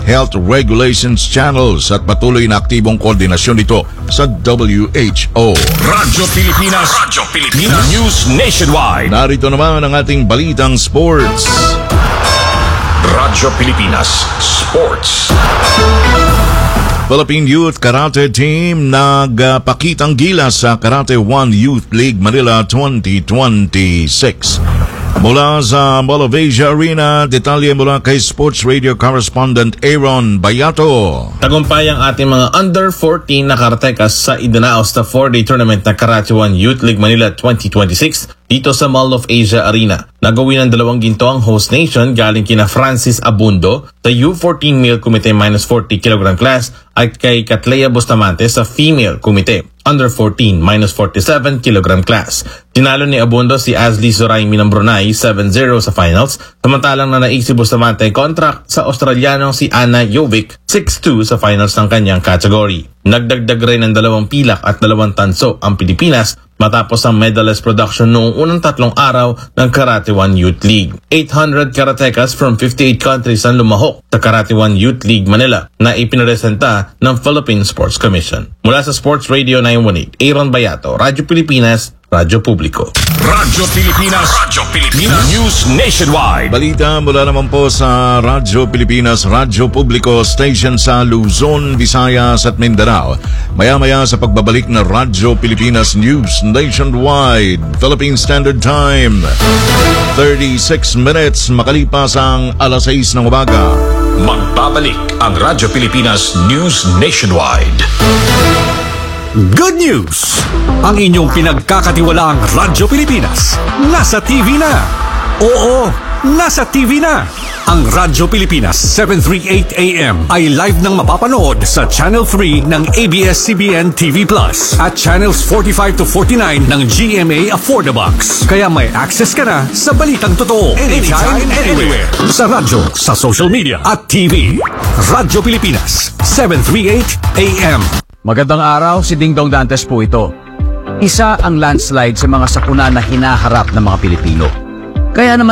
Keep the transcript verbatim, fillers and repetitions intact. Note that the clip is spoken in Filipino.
health regulations channels at patuloy na aktibong koordinasyon nito sa W H O. Radyo Pilipinas, Radyo Pilipinas, News Nationwide. Narito naman ang ating balitang sports. Radyo Pilipinas Sports. Philippine Youth Karate Team nagpakitang gilas sa Karate one Youth League Manila twenty twenty-six. Mula sa Mall of Asia Arena, detalye mula kay Sports Radio Correspondent Aaron Bayato. Tagumpay ang ating mga under fourteen na karatekas sa idinaos na four-day tournament na Karate one Youth League Manila twenty twenty-six dito sa Mall of Asia Arena. Nagawin ng dalawang ginto ang host nation galing kina Francis Abundo sa U fourteen Male Committee minus forty kilogram class at kay Catlea Bustamante sa Female Committee under fourteen minus forty-seven kilogram class. Tinalo ni Abundo si Ashley Zoraimi ng Brunei seven zero sa finals, samantalang nanaig si Bustamante kontra sa Australianong si Anna Jovic six two sa finals ng kanyang category. Nagdagdag rin ng dalawang pilak at dalawang tanso ang Pilipinas matapos ang medalist production noong unang tatlong araw ng Karate one Youth League. eight hundred karatekas from fifty-eight countries ang lumahok sa Karate one Youth League Manila na ipinaresenta ng Philippine Sports Commission. Mula sa Sports Radio nine one eight, Aaron Bayato, Radyo Pilipinas, Radyo Publiko. Radyo Pilipinas, Radyo Pilipinas, News Nationwide. Balita mula naman po sa Radyo Pilipinas, Radyo Publiko Station sa Luzon, Visayas at Mindanao. Maya-maya sa pagbabalik na Radyo Pilipinas News Nationwide, Philippine Standard Time, thirty-six minutes makalipas ang alas sais ng umaga. Magbabalik ang Radyo Pilipinas News Nationwide. Good news! Ang inyong pinagkakatiwalaang Radyo Pilipinas nasa T V na. Oo, nasa T V na. Ang Radyo Pilipinas seven thirty-eight A M ay live nang mapapanood sa Channel three ng A B S C B N T V Plus at Channels forty-five to forty-nine ng G M A Affordabox. Kaya may access ka na sa balitang totoo anytime, anywhere. Sa radyo, sa social media at T V. Radyo Pilipinas seven thirty-eight A M. Magandang araw, si Ding Dong Dantes po ito. Isa ang landslide sa mga sakuna na hinaharap ng mga Pilipino. Kaya naman